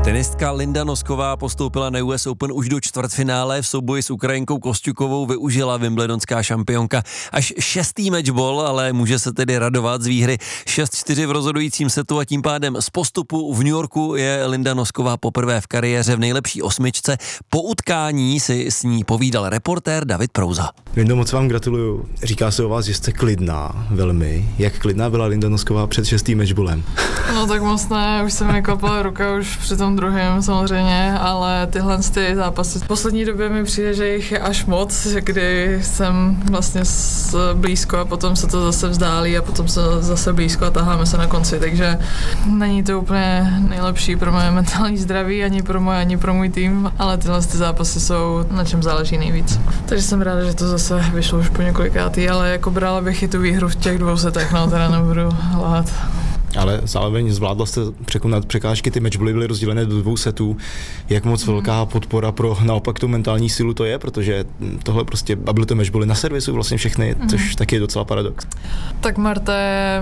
Tenistka Linda Nosková postoupila na US Open už do čtvrtfinále. V souboji s Ukrajinkou Kostjukovou využila wimbledonská šampionka až 6. matchball, ale může se tedy radovat z výhry 6-4 v rozhodujícím setu a tím pádem z postupu v New Yorku je Linda Nosková poprvé v kariéře v nejlepší osmičce. Po utkání si s ní povídal reportér David Prouza. Lindo, moc vám gratuluju. Říká se o vás, že jste klidná velmi. Jak klidná byla Linda Nosková před 6. matchballem? No tak moc ne, už se mi klapala ruka už při tom druhém samozřejmě, ale tyhle zápasy v poslední době mi přijde, že jich je až moc, kdy jsem vlastně blízko a potom se to zase vzdálí a potom se zase blízko a taháme se na konci, takže není to úplně nejlepší pro moje mentální zdraví, ani pro můj tým, ale tyhle zápasy jsou na čem záleží nejvíc. Takže jsem ráda, že to zase vyšlo už po několikátý, ale jako brala bych i tu výhru v těch 2 setech, no teda nebudu lhát. Ale zároveň zvládla jste překonat překážky, ty matchbally byly rozdělené do 2 setů. Jak moc velká podpora pro naopak tu mentální sílu to je, protože tohle prostě, a byly to matchbally na servisu vlastně všechny, což taky je docela paradox. Tak Marta je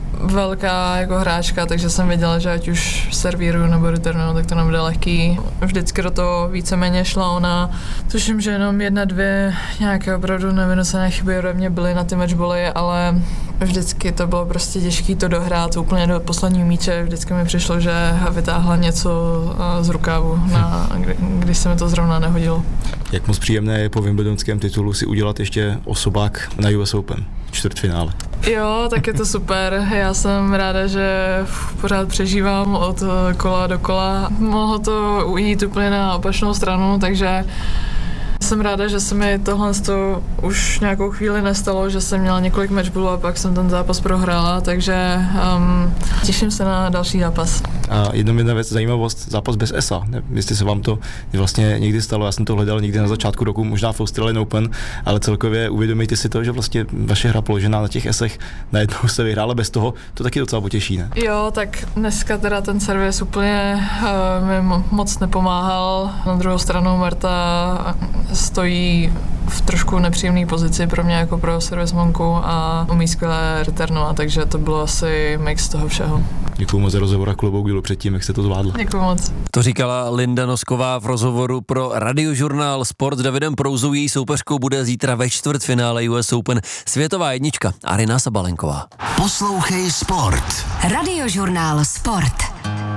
velká jako hráčka, takže jsem věděla, že ať už servíruju nebo returnuju, tak to nebude lehký. Vždycky do toho víceméně šla ona. Tuším, že jenom 1-2 nějaké opravdu nevynosené chyby ode mě byly na ty matchbally, ale vždycky to bylo prostě těžké to dohrát úplně do posledního míče. Vždycky mi přišlo, že vytáhla něco z rukávu, když se mi to zrovna nehodilo. Jak moc příjemné je po wimbledonském titulu si udělat ještě osobák na US Open, čtvrtfinále? Jo, tak je to super. Já jsem ráda, že pořád přežívám od kola do kola. Mohlo to ujít úplně na opačnou stranu, takže jsem ráda, že se mi tohle už nějakou chvíli nestalo, že jsem měla několik matchballů a pak jsem ten zápas prohrála, takže těším se na další zápas. A jedna věc, zajímavost, zápas bez ESA. Jestli se vám to vlastně někdy stalo, já jsem to hledal někdy na začátku roku, možná v Australian Open, ale celkově uvědomíte si to, že vlastně vaše hra položená na těch esech najednou se vyhrála bez toho, to taky docela potěší, ne? Jo, tak dneska teda ten servis úplně mi moc nepomáhal. Na druhou stranu Marta stojí v trošku nepříjemné pozici pro mě jako pro servismonku a umí skvěle returnovat, takže to bylo asi mix toho všeho. Děkuju moc za rozhovor a klobouk dolů předtím, jak jste to zvládla. Děkuju moc. To říkala Linda Nosková v rozhovoru pro radiožurnál Sport s Davidem Prouzou. Její soupeřkou bude zítra ve čtvrtfinále US Open světová jednička Aryna Sabalenková. Poslouchej Sport. Radiožurnál Sport.